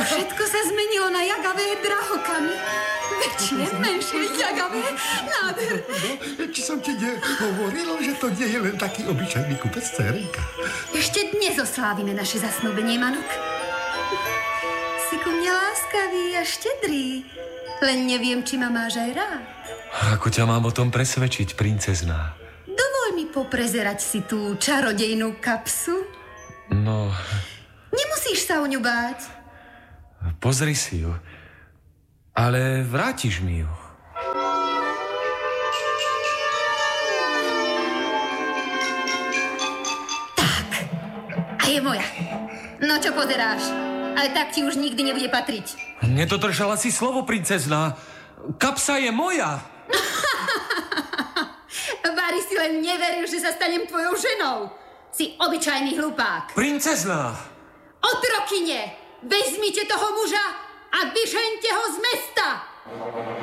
Všetko sa zmenilo na jagavé drahokamy. Väčšie, menšie, jagavé, nádherné. No, či som ti nehovoril, že to nie je len taký obyčajný kupec, dcérenka? Ešte dnes oslávime naše zasnúbenie, Manuk. Si ku mne láskavý a štedrý. Len neviem, či ma máš aj rád. Ako ťa mám o tom presvedčiť, princezná? Dovol mi poprezerať si tú čarodejnú kapsu. No... Nemusíš sa o ňu báť. Pozri si ju. Ale vrátiš mi ju. Tak. A je moja. No čo pozeráš? Ale tak ti už nikdy nebude patriť. Nedodržala si slovo, princezná. Kapsa je moja. Bári si len neveril, že sa stanem tvojou ženou. Si obyčajný hlupák. Princezná! Otrokyne, vezmite toho muža a vyžeňte ho z mesta!